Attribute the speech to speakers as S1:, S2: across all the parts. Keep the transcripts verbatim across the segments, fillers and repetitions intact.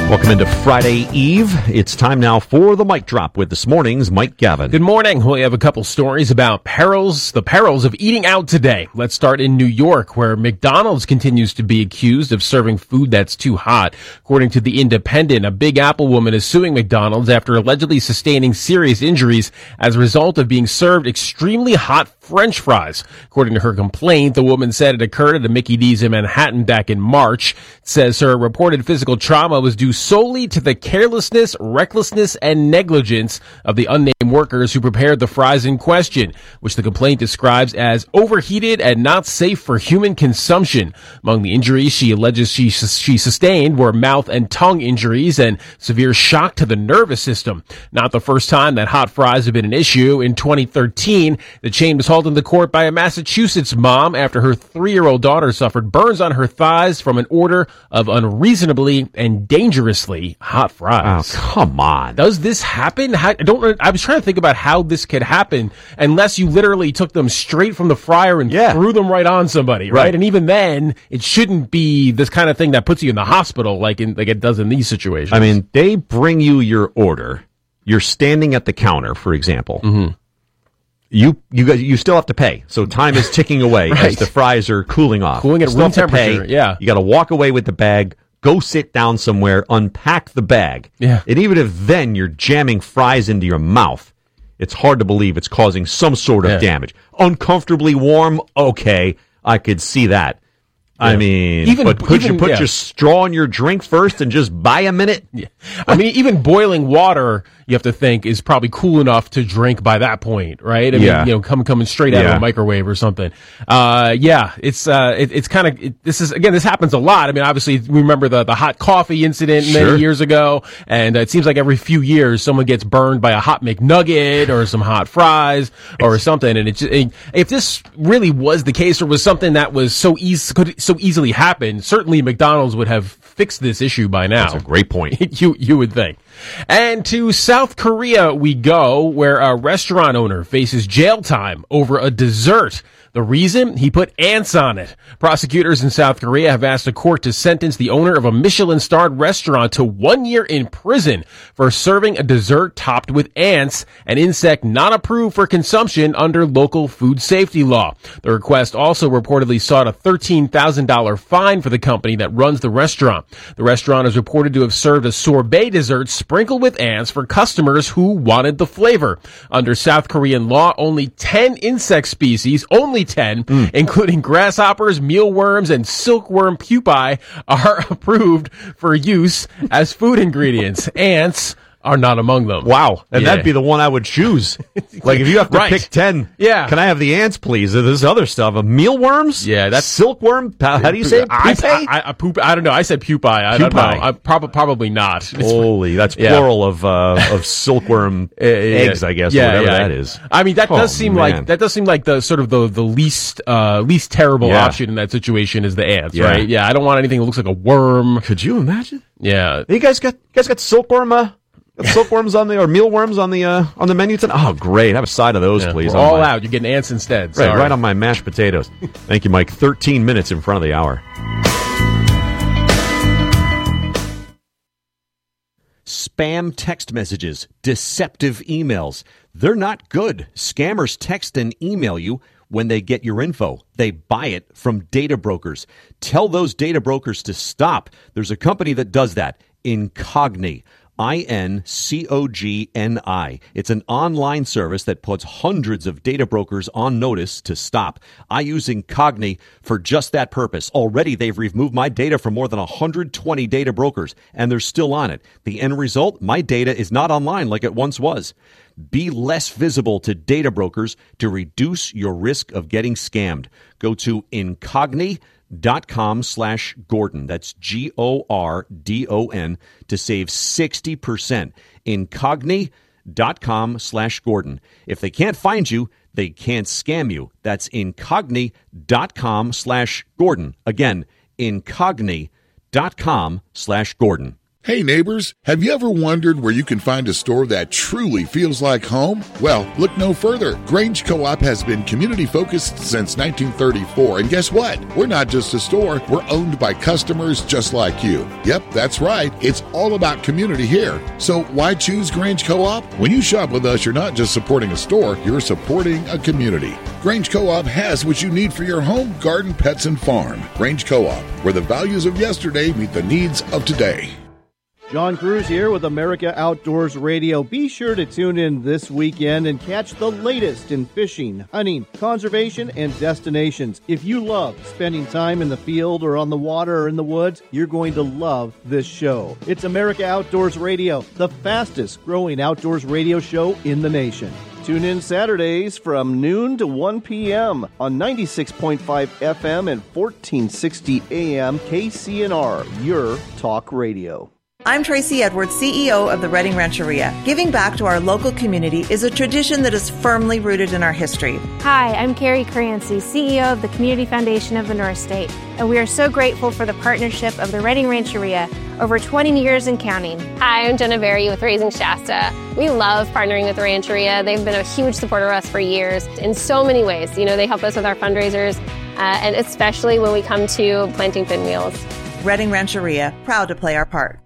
S1: Welcome into Friday Eve. It's time now for the Mic Drop with this morning's Mike Gavin.
S2: Good morning. We have a couple stories about perils, the perils of eating out today. Let's start in New York, where McDonald's continues to be accused of serving food that's too hot. According to The Independent, a Big Apple woman is suing McDonald's after allegedly sustaining serious injuries as a result of being served extremely hot French fries. According to her complaint, the woman said it occurred at a Mickey D's in Manhattan back in March. It says her reported physical trauma was due solely to the carelessness, recklessness, and negligence of the unnamed workers who prepared the fries in question, which the complaint describes as overheated and not safe for human consumption. Among the injuries she alleges she, she sustained were mouth and tongue injuries and severe shock to the nervous system. Not the first time that hot fries have been an issue. In twenty thirteen, the chain was hauled into court by a Massachusetts mom after her three-year-old daughter suffered burns on her thighs from an order of unreasonably and dangerously hot fries.
S1: Oh, come on.
S2: Does this happen? How, I don't. I was trying to think about how this could happen unless you literally took them straight from the fryer and
S1: yeah.
S2: threw them right on somebody, right?
S1: right?
S2: And even then, it shouldn't be this kind of thing that puts you in the hospital like in, like it does in these situations.
S1: I mean, they bring you your order. You're standing at the counter, for example.
S2: Mm-hmm.
S1: You you guys you still have to pay, so time is ticking away
S2: right.
S1: as the fries are cooling off.
S2: Cooling at
S1: still
S2: room
S1: have to
S2: temperature.
S1: pay.
S2: Yeah,
S1: you got to walk away with the bag. Go sit down somewhere, unpack the bag.
S2: Yeah.
S1: And even if then you're jamming fries into your mouth, it's hard to believe it's causing some sort of
S2: yeah.
S1: damage. Uncomfortably warm, okay, I could see that. Yeah. I mean,
S2: even,
S1: but could
S2: even,
S1: you put
S2: yeah.
S1: your straw in your drink first and just buy a minute?
S2: Yeah. I mean, even boiling water, you have to think, is probably cool enough to drink by that point, right? I
S1: yeah.
S2: mean, you know, come, coming straight out
S1: yeah.
S2: of a microwave or something. Uh, yeah, it's, uh, it, it's kind of, it, this is, again, this happens a lot. I mean, obviously, we remember the, the hot coffee incident
S1: sure.
S2: many years ago, and uh, it seems like every few years someone gets burned by a hot McNugget or some hot fries or it's, something. And it just, it, if this really was the case or was something that was so easy, could so easily happen, certainly McDonald's would have fixed this issue by now.
S1: That's a great point.
S2: you, you would think. And to South Korea we go, where a restaurant owner faces jail time over a dessert. The reason? He put ants on it. Prosecutors in South Korea have asked a court to sentence the owner of a Michelin-starred restaurant to one year in prison for serving a dessert topped with ants, an insect not approved for consumption under local food safety law. The request also reportedly sought a thirteen thousand dollars fine for the company that runs the restaurant. The restaurant is reported to have served a sorbet dessert sprinkled with ants for customers who wanted the flavor. Under South Korean law, only ten insect species, only ten, mm. including grasshoppers, mealworms, and silkworm pupae, are approved for use as food ingredients. Ants are not among them.
S1: Wow. And
S2: yeah.
S1: that'd be the one I would choose. Like, if you have to
S2: right.
S1: pick ten,
S2: yeah.
S1: can I have the ants, please? There's other stuff. A mealworms?
S2: Yeah, that's...
S1: Silkworm? How do you say it?
S2: I, I, I, poop, I don't know. I said pupae. I
S1: pupae.
S2: don't know. I, prob- probably not.
S1: Holy, that's
S2: yeah.
S1: plural of uh, of silkworm uh, eggs, I guess,
S2: yeah,
S1: or whatever
S2: yeah.
S1: that is.
S2: I mean, that
S1: oh,
S2: does seem
S1: man.
S2: like that does seem like the sort of the the least uh, least terrible
S1: yeah.
S2: option in that situation is the ants,
S1: yeah.
S2: right? Yeah, I don't want anything that looks like a worm.
S1: Could you imagine?
S2: Yeah,
S1: you guys got you guys got silkworm. Uh, Got silkworms on the or mealworms on the uh, on the menu tonight. Oh, great! Have a side of those,
S2: yeah,
S1: please.
S2: We're all
S1: my...
S2: out. You're getting ants instead.
S1: Right,
S2: Sorry.
S1: right on my mashed potatoes. Thank you, Mike. Thirteen minutes in front of the hour. Spam text messages, deceptive emails. They're not good. Scammers text and email you when they get your info. They buy it from data brokers. Tell those data brokers to stop. There's a company that does that, Incogni. I N C O G N I. It's an online service that puts hundreds of data brokers on notice to stop. I use Incogni for just that purpose. Already, they've removed my data from more than one hundred twenty data brokers, and they're still on it. The end result, my data is not online like it once was. Be less visible to data brokers to reduce your risk of getting scammed. Go to Incogni. dot com slash Gordon. That's G O R D O N to save sixty percent. Incogni dot com slash Gordon. If they can't find you, they can't scam you. That's Incogni dot com slash Gordon. Again, Incogni dot com slash Gordon.
S3: Hey neighbors, have you ever wondered where you can find a store that truly feels like home? Well, look no further. Grange Co-op has been community-focused since nineteen thirty-four, and guess what? We're not just a store, we're owned by customers just like you. Yep, that's right. It's all about community here. So why choose Grange Co-op? When you shop with us, you're not just supporting a store, you're supporting a community. Grange Co-op has what you need for your home, garden, pets, and farm. Grange Co-op, where the values of yesterday meet the needs of today.
S4: John Cruz here with America Outdoors Radio. Be sure to tune in this weekend and catch the latest in fishing, hunting, conservation, and destinations. If you love spending time in the field or on the water or in the woods, you're going to love this show. It's America Outdoors Radio, the fastest growing outdoors radio show in the nation. Tune in Saturdays from noon to one p.m. on ninety-six point five F M and fourteen sixty A M K C N R, your talk radio.
S5: I'm Tracy Edwards, C E O of the Redding Rancheria. Giving back to our local community is a tradition that is firmly rooted in our history.
S6: Hi, I'm Carrie Crancy, C E O of the Community Foundation of the North State, and we are so grateful for the partnership of the Redding Rancheria over twenty years and counting.
S7: Hi, I'm Jenna Berry with Raising Shasta. We love partnering with the Rancheria. They've been a huge supporter of us for years in so many ways. You know, they help us with our fundraisers, uh, and especially when we come to planting pinwheels.
S5: Redding Rancheria, proud to play our part.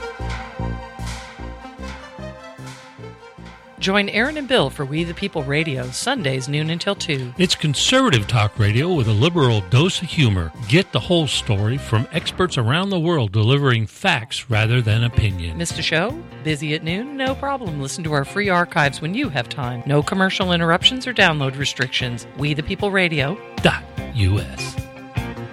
S8: Join Aaron and Bill for We the People Radio, Sundays noon until two.
S9: It's conservative talk radio with a liberal dose of humor. Get the whole story from experts around the world delivering facts rather than opinion.
S8: Missed a show? Busy at noon? No problem. Listen to our free archives when you have time. No commercial interruptions or download restrictions. We the People Radio dot U S.